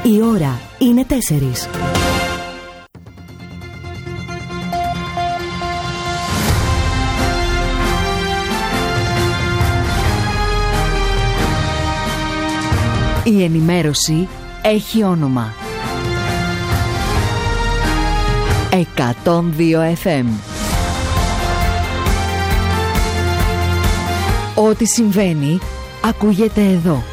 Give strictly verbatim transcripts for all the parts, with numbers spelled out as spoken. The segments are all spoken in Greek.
Η ώρα είναι τέσσερις. Η ενημέρωση έχει όνομα. εκατόν δύο εφ εμ. Ό,τι συμβαίνει ακούγεται εδώ.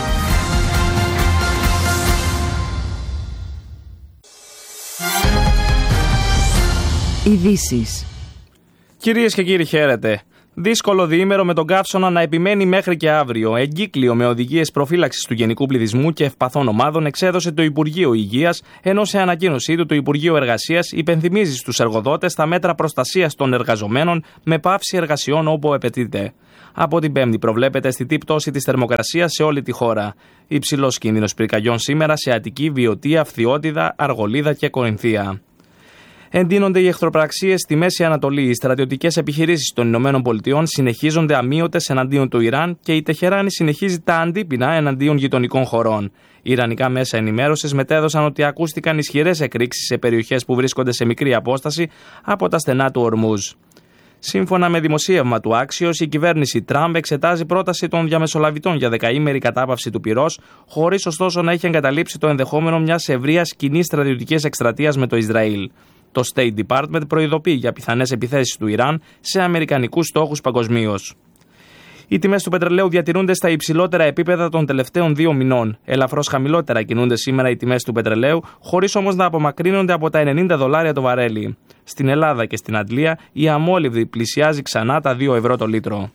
Ειδήσεις. Κυρίες και κύριοι, χαίρετε. Δύσκολο διήμερο με τον καύσωνα να επιμένει μέχρι και αύριο. Εγκύκλιο με οδηγίες προφύλαξης του γενικού πληθυσμού και ευπαθών ομάδων εξέδωσε το Υπουργείο Υγείας, ενώ σε ανακοίνωσή του το Υπουργείο Εργασίας υπενθυμίζει στους εργοδότες τα μέτρα προστασίας των εργαζομένων με πάυση εργασιών όπου απαιτείται. Από την Πέμπτη προβλέπεται αισθητή πτώση της θερμοκρασίας σε όλη τη χώρα. Υψηλός κίνδυνος πυρκαγιών σήμερα σε Αττική, Βιωτία, Φθιώτιδα, Αργολίδα και Κορινθία. Εντείνονται οι εχθροπραξίες στη Μέση Ανατολή. Οι στρατιωτικές επιχειρήσεις των Ηνωμένων Πολιτειών συνεχίζονται αμείωτες εναντίον του Ιράν και η Τεχεράνη συνεχίζει τα αντίπεινα εναντίον γειτονικών χωρών. Ιρανικά μέσα ενημέρωσης μετέδωσαν ότι ακούστηκαν ισχυρές εκρήξεις σε περιοχές που βρίσκονται σε μικρή απόσταση από τα στενά του Ορμούζ. Σύμφωνα με δημοσίευμα του Axios, η κυβέρνηση Τραμπ εξετάζει πρόταση των διαμεσολαβητών για δεκαήμερη κατάπαυση του πυρός, χωρίς ωστόσο να έχει εγκαταλείψει το ενδεχόμενο μιας ευρείας κοινής στρατιωτικής εκστρατείας με το Ισραήλ. Το State Department προειδοποιεί για πιθανές επιθέσεις του Ιράν σε αμερικανικούς στόχους παγκοσμίως. Οι τιμές του πετρελαίου διατηρούνται στα υψηλότερα επίπεδα των τελευταίων δύο μηνών. Ελαφρώς χαμηλότερα κινούνται σήμερα οι τιμές του πετρελαίου, χωρίς όμως να απομακρύνονται από τα ενενήντα δολάρια το βαρέλι. Στην Ελλάδα και στην Αντλία η αμόλυβδη πλησιάζει ξανά τα δύο ευρώ το λίτρο.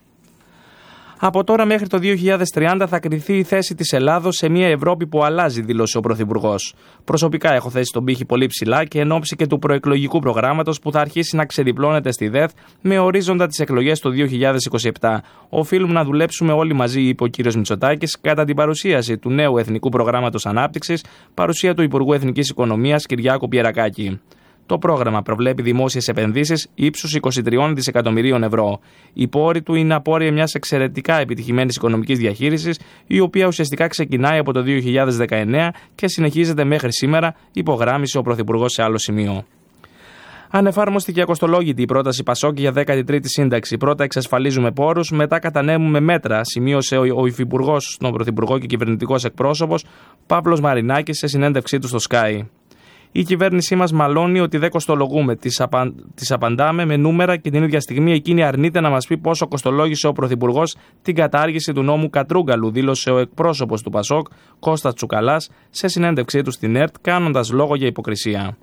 Από τώρα μέχρι το δύο χιλιάδες τριάντα θα κριθεί η θέση της Ελλάδος σε μια Ευρώπη που αλλάζει, δήλωσε ο Πρωθυπουργός. Προσωπικά έχω θέσει τον πύχη πολύ ψηλά και εν ώψη και του προεκλογικού προγράμματος που θα αρχίσει να ξεδιπλώνεται στη ΔΕΘ με ορίζοντα τις εκλογές το δύο χιλιάδες είκοσι επτά. Οφείλουμε να δουλέψουμε όλοι μαζί, είπε ο κ. Μητσοτάκης κατά την παρουσίαση του νέου Εθνικού Προγράμματος Ανάπτυξης, παρουσία του Υπουργού Εθνικής Οικονομίας Κυριάκου Πιερακάκη. Το πρόγραμμα προβλέπει δημόσιες επενδύσεις ύψους είκοσι τρία δισεκατομμυρίων ευρώ. Η πόρη του είναι απόρρια μιας εξαιρετικά επιτυχημένης οικονομικής διαχείρισης, η οποία ουσιαστικά ξεκινάει από το δύο χιλιάδες δεκαεννέα και συνεχίζεται μέχρι σήμερα, υπογράμμισε ο Πρωθυπουργός σε άλλο σημείο. Ανεφάρμοστη και ακοστολόγητη η πρόταση Πασόκ για δέκατη τρίτη σύνταξη. Πρώτα εξασφαλίζουμε πόρους, μετά κατανέμουμε μέτρα, σημείωσε ο Υφυπουργός, τον Πρωθυπουργό και κυβερνητικός εκπρόσωπος Παύλος Μαρινάκης σε συνέντευξή του στο Sky. Η κυβέρνησή μας μαλώνει ότι δεν κοστολογούμε, της, απα... της απαντάμε με νούμερα και την ίδια στιγμή εκείνη αρνείται να μας πει πόσο κοστολόγησε ο Πρωθυπουργός την κατάργηση του νόμου Κατρούγκαλου, δήλωσε ο εκπρόσωπος του Πασόκ, Κώστας Τσουκαλάς, σε συνέντευξή του στην ΕΡΤ, κάνοντας λόγο για υποκρισία.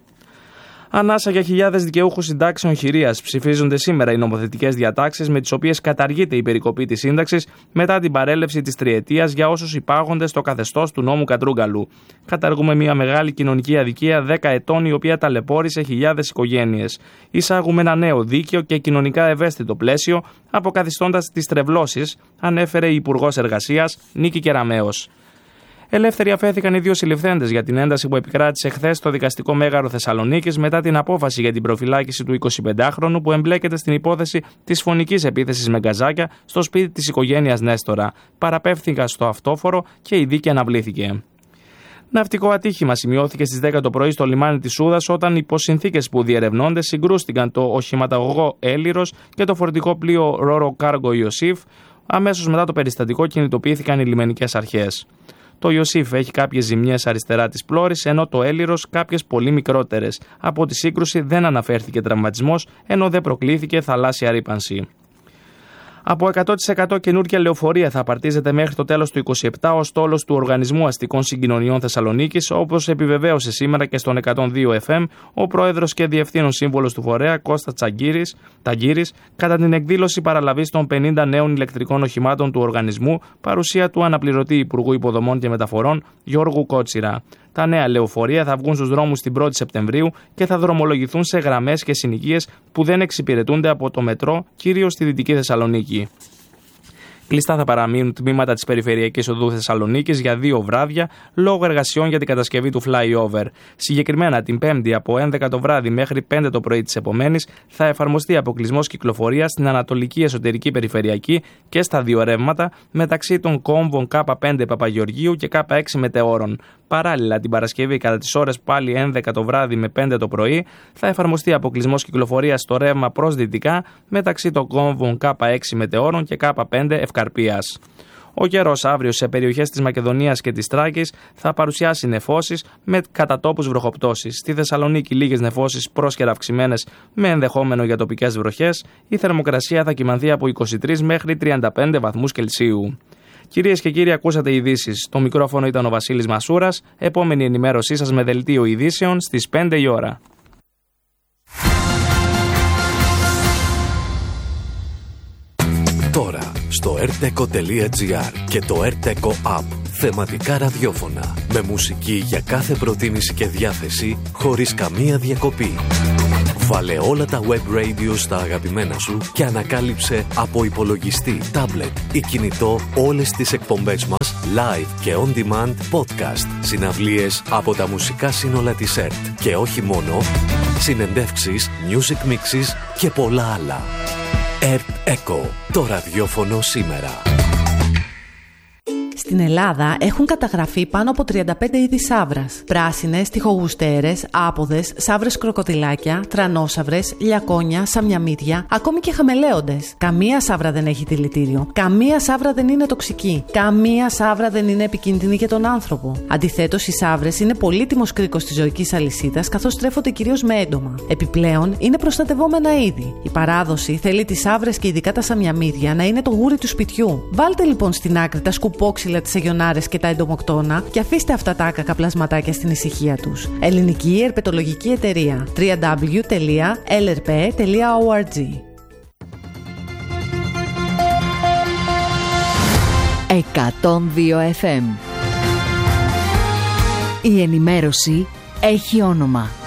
Ανάσα για χιλιάδες δικαιούχους συντάξεων χειρίας. Ψηφίζονται σήμερα οι νομοθετικές διατάξεις με τις οποίες καταργείται η περικοπή της σύνταξης μετά την παρέλευση της τριετίας για όσους υπάγονται στο καθεστώς του νόμου Κατρούγκαλου. Καταργούμε μια μεγάλη κοινωνική αδικία δέκα ετών η οποία ταλαιπώρησε χιλιάδες οικογένειες. Εισάγουμε ένα νέο δίκαιο και κοινωνικά ευαίσθητο πλαίσιο, αποκαθιστώντας τις τρευλώσεις, ανέφερε η Υπουργός Εργασίας Νίκη Κεραμέως. Ελεύθεροι αφέθηκαν οι δύο συλληφθέντες για την ένταση που επικράτησε χθες στο δικαστικό μέγαρο Θεσσαλονίκης μετά την απόφαση για την προφυλάκηση του εικοσιπεντάχρονου που εμπλέκεται στην υπόθεση της φωνικής επίθεσης με γκαζάκια στο σπίτι της οικογένειας Νέστορα. Παραπέμφθηκαν στο αυτόφορο και η δίκη αναβλήθηκε. Ναυτικό ατύχημα σημειώθηκε στις δέκα το πρωί στο λιμάνι της Σούδας όταν υπό συνθήκες που διερευνώνται συγκρούστηκαν το οχηματαγωγό Έλυρος και το φορτικό πλοίο Ρόρο Κάργο Ιωσήφ. Αμέσως μετά το περιστατικό κινητοποιήθηκαν οι λιμενικές αρχές. Το Ιωσήφ έχει κάποιες ζημιές αριστερά της πλώρης, ενώ το Έλυρος κάποιες πολύ μικρότερες. Από τη σύγκρουση δεν αναφέρθηκε τραυματισμός, ενώ δεν προκλήθηκε θαλάσσια ρύπανση. Από εκατό τοις εκατό καινούργια λεωφορεία θα απαρτίζεται μέχρι το τέλος του είκοσι επτά ο στόλος του Οργανισμού Αστικών Συγκοινωνιών Θεσσαλονίκης, όπως επιβεβαίωσε σήμερα και στον εκατόν δύο εφ εμ ο πρόεδρος και διευθύνων σύμβολος του φορέα Κώστα Ταγκύρης κατά την εκδήλωση παραλαβής των πενήντα νέων ηλεκτρικών οχημάτων του οργανισμού, παρουσία του αναπληρωτή Υπουργού Υποδομών και Μεταφορών Γιώργου Κότσιρα. Τα νέα λεωφορεία θα βγουν στους δρόμους την πρώτη Σεπτεμβρίου και θα δρομολογηθούν σε γραμμές και συνοικίες που δεν εξυπηρετούνται από το μετρό, κυρίως στη Δυτική Θεσσαλονίκη. Κλειστά θα παραμείνουν τμήματα της Περιφερειακής Οδού Θεσσαλονίκης για δύο βράδια λόγω εργασιών για την κατασκευή του flyover. Συγκεκριμένα την Πέμπτη από έντεκα το βράδυ μέχρι πέντε το πρωί της επομένης θα εφαρμοστεί αποκλεισμός κυκλοφορίας στην Ανατολική Εσωτερική Περιφερειακή και στα δύο ρεύματα μεταξύ των κόμβων Κ πέντε Παπαγεωργίου και Κ έξι Μετεώρων. Παράλληλα, την Παρασκευή, κατά τις ώρες πάλι έντεκα το βράδυ με πέντε το πρωί, θα εφαρμοστεί αποκλεισμός κυκλοφορίας στο ρεύμα προς δυτικά μεταξύ των κόμβων Κ έξι Μετεώρων και Κ πέντε Ευκαρπίας. Ο καιρός αύριο σε περιοχές της Μακεδονίας και της Τράκης θα παρουσιάσει νεφώσεις με κατά τόπους βροχοπτώσεις. Στη Θεσσαλονίκη λίγες νεφώσεις πρόσκαιρα αυξημένες με ενδεχόμενο για τοπικές βροχές. Η θερμοκρασία θα κυμανθεί από είκοσι τρεις μέχρι τριάντα πέντε βαθμούς Κελσίου. Κυρίες και κύριοι, ακούσατε ειδήσεις. Το μικρόφωνο ήταν ο Βασίλης Μασούρας. Επόμενη ενημέρωσή σας με δελτίο ειδήσεων στις πέντε η ώρα. Τώρα στο erteco τελεία gr και το erteco app. Θεματικά ραδιόφωνα με μουσική για κάθε προτίμηση και διάθεση χωρίς καμία διακοπή. Βάλε όλα τα web radio στα αγαπημένα σου και ανακάλυψε από υπολογιστή, τάμπλετ ή κινητό όλες τις εκπομπές μας live και on demand podcast, συναυλίες από τα μουσικά σύνολα της ΕΡΤ και όχι μόνο, συνεντεύξεις, music mixes και πολλά άλλα. ΕΡΤ Echo, το ραδιόφωνο σήμερα. Στην Ελλάδα έχουν καταγραφεί πάνω από τριάντα πέντε είδη σαύρας. Πράσινες, τοιχογουστέρες, άποδες, σαύρες κροκοδιλάκια, τρανόσαυρες, λιακόνια, σαμιαμίδια, ακόμη και χαμελέοντες. Καμία σαύρα δεν έχει δηλητήριο. Καμία σαύρα δεν είναι τοξική. Καμία σαύρα δεν είναι επικίνδυνη για τον άνθρωπο. Αντιθέτως, οι σαύρες είναι πολύτιμος κρίκος της ζωικής αλυσίδας, καθώς τρέφονται κυρίως με έντομα. Επιπλέον, είναι προστατευόμενα είδη. Η παράδοση θέλει τις σαύρες και ειδικά τα σαμιαμίδια να είναι το γούρι του σπιτιού. Βάλτε λοιπόν στην άκρη τα σκουπόξυλα, τις αγιονάρες και τα εντομοκτώνα και αφήστε αυτά τα άκακα πλασματάκια στην ησυχία τους. Ελληνική Ερπετολογική Εταιρεία. double-u double-u double-u τελεία ελ ερ πι τελεία ο αρ τζι. εκατόν δύο εφ εμ. Η ενημέρωση έχει όνομα.